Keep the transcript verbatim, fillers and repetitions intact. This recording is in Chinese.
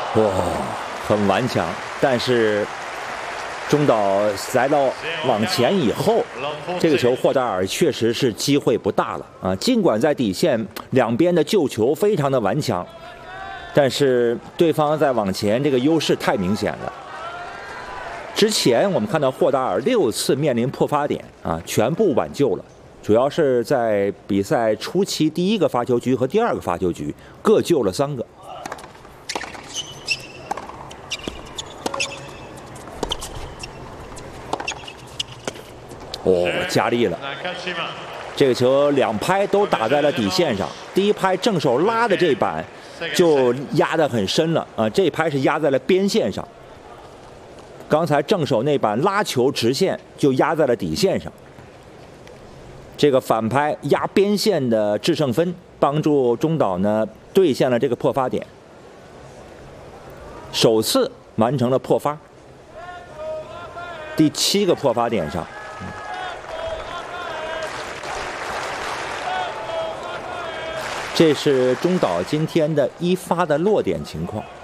哇，很顽强，但是中岛来到网前以后，这个球霍达尔确实是机会不大了啊。尽管在底线两边的救球非常的顽强，但是对方在网前这个优势太明显了。之前我们看到霍达尔六次面临破发点啊，全部挽救了。 主要是在比赛初期第一个发球局和第二个发球局各救了三个。哦，加力了！这个球两拍都打在了底线上，第一拍正手拉的这板就压得很深了啊，这拍是压在了边线上。刚才正手那板拉球直线就压在了底线上。 这个反拍压边线的制胜分，帮助中岛呢兑现了这个破发点，首次完成了破发，第七个破发点上。这是中岛今天的一发的落点情况。